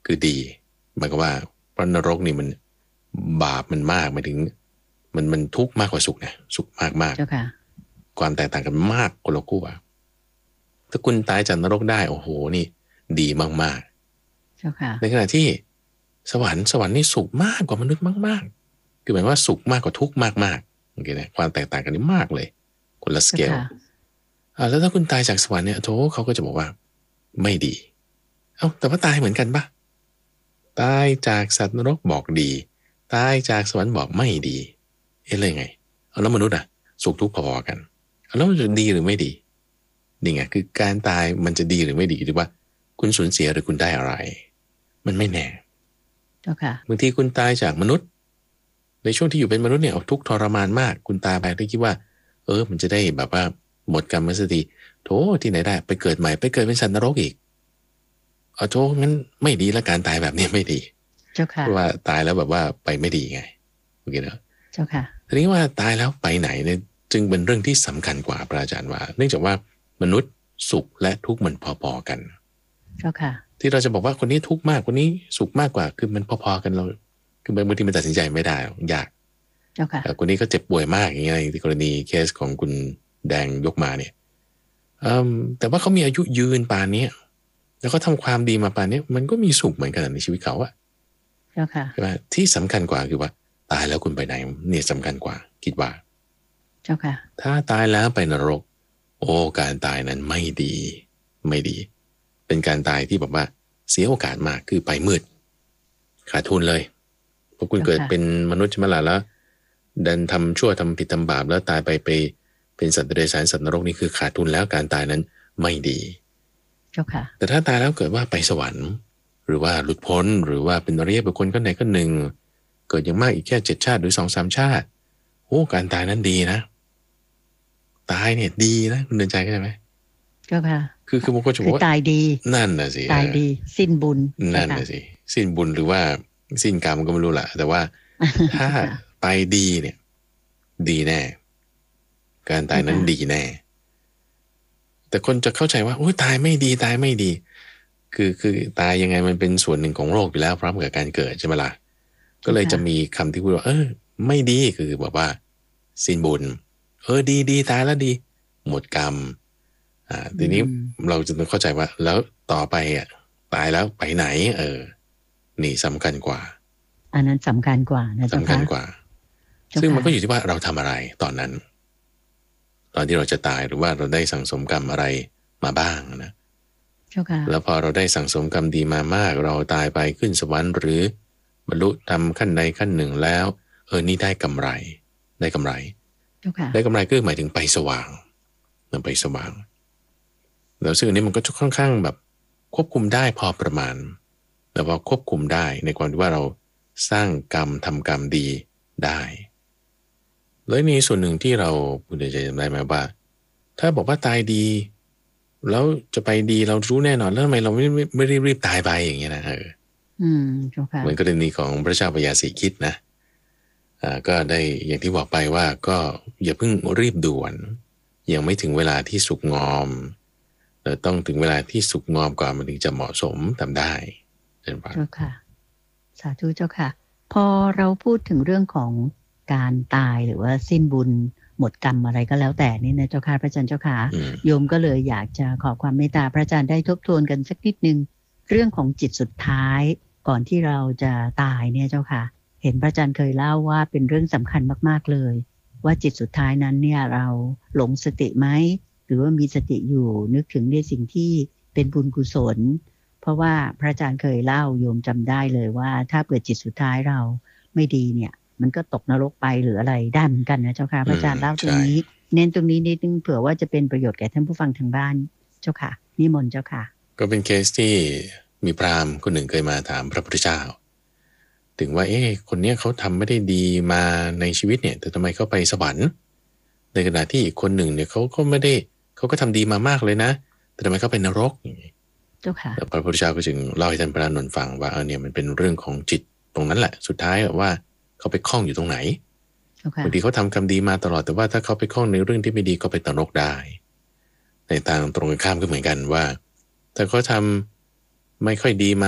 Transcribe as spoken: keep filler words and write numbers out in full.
คือดีหมายความว่าเพราะนรกนี่มันบาปมันมากหมายถึงมันมันทุกข์มากกว่าสุขนะสุขมากมากความแตกต่างกันมากคนละคู่อ่ะถ้าคุณตายจากนรกได้โอ้โหนี่ดีมากๆในขณะที่สวรรค์สวรรค์นี่สุขมากกว่ามนุษย์มากๆคือหมายว่าสุขมากกว่าทุกข์มากๆโอเคนะความแตกต่างกันนี่มากเลยคนละสเกลอ่าแล้วถ้าคุณตายจากสวรรค์เนี่ยโธ่เขาก็จะบอกว่าไม่ดีเอ้าแต่ว่าตายเหมือนกันปะตายจากสัตว์นรกบอกดีตายจากสวรรค์บอกไม่ดีเอ๊ะเลยไงเอาแล้วมนุษย์อ่ะสุขทุกข์พอๆกันเอาแล้วมันจะดีหรือไม่ดีนี่ไงคือการตายมันจะดีหรือไม่ดีหรือว่าคุณสูญเสียหรือคุณได้อะไรมันไม่แน่บางทีคุณตายจากมนุษย์ในช่วงที่อยู่เป็นมนุษย์เนี่ยทุกข์ทรมานมากคุณตายไปแล้วคิดว่าเออมันจะได้แบบว่าหมดกรรมสักทีโธ่ที่ไหนได้ไปเกิดใหม่ไปเกิดเป็นสัตว์นรกอีกเอาโธ่งั้นไม่ดีแล้วการตายแบบนี้ไม่ดีเพราะว่าตายแล้วแบบว่าไปไม่ดีไงโอเคเนาะเจ้าค่ะทีนี้ว่าตายแล้วไปไหนเนี่ยจึงเป็นเรื่องที่สำคัญกว่าพระอาจารย์ว่าเนื่องจากว่ามนุษย์สุขและทุกข์มันพอๆกันเจ้าค่ะที่เราจะบอกว่าคนนี้ทุกข์มากคนนี้สุขมากกว่าคือมันพอๆกันเราคือบางทีมันตัดสินใจไม่ได้ยากเจ้าค่ะคนนี้ก็เจ็บป่วยมากอย่างเงี้ยในกรณีเคสของคุณแดงยกมาเนี่ยแต่ว่าเขามีอายุยืนป่านนี้แล้วก็ทำความดีมาป่านนี้มันก็มีสุขเหมือนกันในชีวิตเขาอะเจ้าค่ะใช่ไหมที่สำคัญกว่าคือว่าตายแล้วคุณไปไหนเนี่ยสำคัญกว่าคิดว่าเจ้าค่ะถ้าตายแล้วไปนรกโอ้การตายนั้นไม่ดีไม่ดีเป็นการตายที่แบบว่าเสียโอกาสมากคือไปมืดขาดทุนเลยเพราะคุณเกิดเป็นมนุษย์ใช่ไหมล่ะแล้วดันทำชั่วทำผิดทำบาปแล้วตายไปไปเป็นสัตว์เดรัจฉานสัตว์นรกนี่คือขาดทุนแล้วการตายนั้นไม่ดีเจ้าค่ะแต่ถ้าตายแล้วเกิดว่าไปสวรรค์หรือว่าหลุดพ้นหรือว่าเป็นอริยบุคคลคนใดคนหนึ่งเกิดอย่างมากอีกแค่เจ็ดชาติหรือสองสามชาติโอ้การตายนั้นดีนะตายเนี่ยดีนะคุณเดินใจเข้าใจไหมเจ้าค่ะคือคือบางคนจะบอกว่าตายดีนั่นน่ะสิตายดีสิ้นบุญนั่นน่ะสิสิ้นบุญหรือว่าสิ้นกรรมก็ไม่รู้แหละแต่ว่าถ้าไปดีเนี่ยดีแน่การตายนั้นดีแน่แต่คนจะเข้าใจว่าโอ้ยตายไม่ดีตายไม่ดีคือคือตายยังไงมันเป็นส่วนหนึ่งของโลกอยู่แล้วพร้อมกับการเกิดใช่ไหมล่ะก็เลยจะมีคำที่พูดว่าเออไม่ดีคือแบบว่าสิ้นบุญเออดีดีตายแล้วดีหมดกรรมอ่าทีนี้เราจะต้องเข้าใจว่าแล้วต่อไปอ่ะตายแล้วไปไหนเออนี่สำคัญกว่าอันนั้นสำคัญกว่านะสำคัญกว่าซึ่งมันก็อยู่ที่ว่าเราทำอะไรตอนนั้นตอนที่เราจะตายหรือว่าเราได้สั่งสมกรรมอะไรมาบ้างนะแล้วพอเราได้สั่งสมกรรมดีมามากเราตายไปขึ้นสวรรค์หรือบรรลุธรรมขั้นใดขั้นหนึ่งแล้วเออนี่ได้กำไรได้กำไรได้กำไรก็หมายถึงไปสว่างนำไปสว่างแล้วซึ่งอันนี้มันก็จะค่อนข้างแบบควบคุมได้พอประมาณแต่ว่าควบคุมได้ในความที่ว่าเราสร้างกรรมทำกรรมดีได้แล้วมีส่วนหนึ่งที่เราพูดใจจำได้ไหมว่าถ้าบอกว่าตายดีแล้วจะไปดีเรารู้แน่นอนแล้วทำไมเราไม่ไม่ไม่รีบรีบตายไปอย่างเงี้ยนะเอออืมเหมือนกรณีของพระเจ้าพญาศรีคิดนะอ่าก็ได้อย่างที่บอกไปว่าก็อย่าเพิ่งรีบด่วนยังไม่ถึงเวลาที่สุกงอมเราต้องถึงเวลาที่สุกงอมก่อนมันถึงจะเหมาะสมทำได้เช่นกันเจ้าค่ะสาธุเจ้าค่ะพอเราพูดถึงเรื่องของการตายหรือว่าสิ้นบุญหมดกรรมอะไรก็แล้วแต่นี่นะเจ้าค่ะพระอาจารย์เจ้าค่ะโยมก็เลยอยากจะขอความเมตตาพระอาจารย์ได้ทบทวนกันสักนิดนึงเรื่องของจิตสุดท้ายก่อนที่เราจะตายเนี่ยเจ้าค่ะเห็นพระอาจารย์เคยเล่าว่าเป็นเรื่องสำคัญมากๆเลยว่าจิตสุดท้ายนั้นเนี่ยเราหลงสติไหมหรือว่ามีสติอยู่นึกถึงในสิ่งที่เป็นบุญกุศลเพราะว่าพระอาจารย์เคยเล่าโยมจำได้เลยว่าถ้าเกิดจิตสุดท้ายเราไม่ดีเนี่ยมันก็ตกนรกไปหรืออะไรได้เหมือนกันนะเจ้าค่ะพระอาจารย์เล่าตรงนี้เน้นตรงนี้นิดนึงเผื่อว่าจะเป็นประโยชน์แก่ท่านผู้ฟังทางบ้านเจ้าค่ะนิมนต์เจ้าค่ะก็เป็นเคสที่มีพราหมณ์คนหนึ่งเคยมาถามพระพุทธเจ้าถึงว่าเอ๊ะคนเนี้ยเขาทำไม่ได้ดีมาในชีวิตเนี่ยแต่ทำไมเขาไปสวรรค์ในขณะที่อีกคนหนึ่งเนี่ยเขาก็ไม่ได้เขาก็ทำดีมามากเลยนะแต่ทำไมเขาเป็นนรกอย่างนี้เจ้าค่ะแล้วพระพุทธเจ้าก็จึงเล่าให้ท่านพระอานนท์ฟังว่าเออเนี่ยมันเป็นเรื่องของจิตตรงนั้นแหละสุดท้ายว่าเขาไปคล้องอยู่ตรงไหนบางทีเขาทำกรรมดีมาตลอดแต่ว่าถ้าเขาไปคล้องในเรื่องที่ไม่ดีก็ไปตนรกได้ในทางตรงกันข้ามก็เหมือนกันว่าถ้าเขาทำไม่ค่อยดีมา